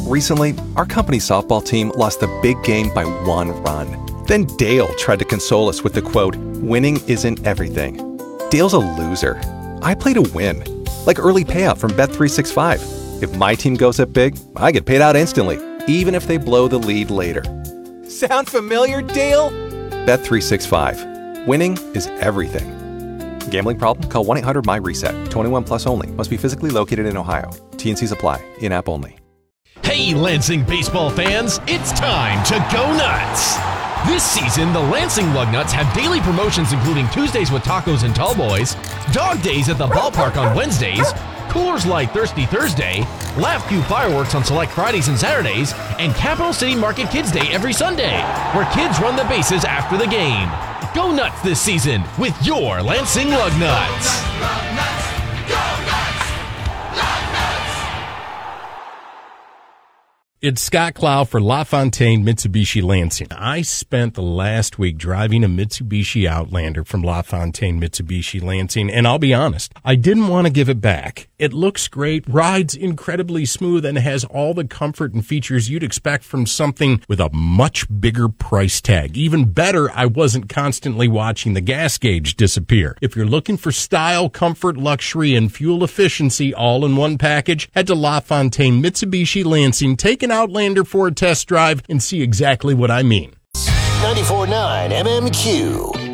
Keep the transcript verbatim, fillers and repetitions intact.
Recently, our company softball team lost the big game by one run. Then Dale tried to console us with the quote, "Winning isn't everything." Dale's a loser. I play to win. Like early payout from Bet three sixty-five. If my team goes up big, I get paid out instantly, even if they blow the lead later. Sound familiar, Dale? Bet three sixty-five. Winning is everything. Gambling problem? Call one eight hundred M Y reset. twenty-one plus only. Must be physically located in Ohio. T N Cs apply. In-app only. Hey, Lansing baseball fans, it's time to go nuts! This season, the Lansing Lugnuts have daily promotions including Tuesdays with tacos and tall boys, Dog Days at the ballpark on Wednesdays, Coors Light Thirsty Thursday, Laugh Cue fireworks on select Fridays and Saturdays, and Capital City Market Kids Day every Sunday, where kids run the bases after the game. Go nuts this season with your Lansing Lugnuts! It's Scott Clow for LaFontaine Mitsubishi Lansing. I spent the last week driving a Mitsubishi Outlander from LaFontaine Mitsubishi Lansing, and I'll be honest, I didn't want to give it back. It looks great, rides incredibly smooth, and has all the comfort and features you'd expect from something with a much bigger price tag. Even better, I wasn't constantly watching the gas gauge disappear. If you're looking for style, comfort, luxury, and fuel efficiency all in one package, head to LaFontaine Mitsubishi Lansing, take an Outlander for a test drive, and see exactly what I mean. ninety-four point nine M M Q.